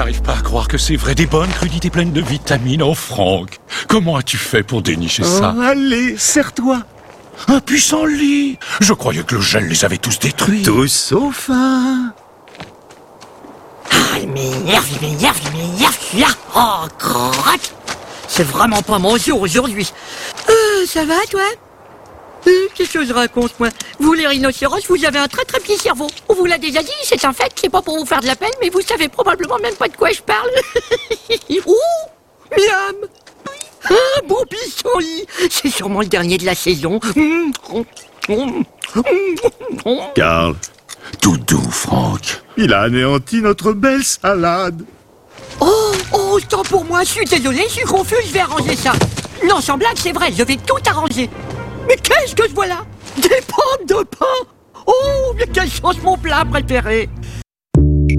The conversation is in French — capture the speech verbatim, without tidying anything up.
n'arrive pas à croire que c'est vrai. Des bonnes crudités pleines de vitamines. Oh, Franck, comment as-tu fait pour dénicher oh, ça? Allez, serre-toi. Un puissant lit. Je croyais que le gel les avait tous détruits. Tous sauf un. Ah, il m'énerve, il m'énerve, il m'énerve, celui-là. Oh, crotte. C'est vraiment pas mon jour aujourd'hui. Euh, ça va, toi? euh, Qu'est-ce que je raconte, moi? Vous, les rhinocéros, vous avez un très très petit cerveau. On vous l'a déjà dit, c'est un fait, c'est pas pour vous faire de la peine, mais vous savez probablement même pas de quoi je parle. Ouh, miam. Un beau pissenlit. C'est sûrement le dernier de la saison. Karl, Tout doux, Franck. il a anéanti notre belle salade. Oh, oh, tant pour moi, je suis désolé, je suis confus, je vais arranger ça. Non, sans blague, c'est vrai, je vais tout arranger. Mais qu'est-ce que je vois là? Des pommes de pain. Oh, mais quelle sauce mon plat préféré.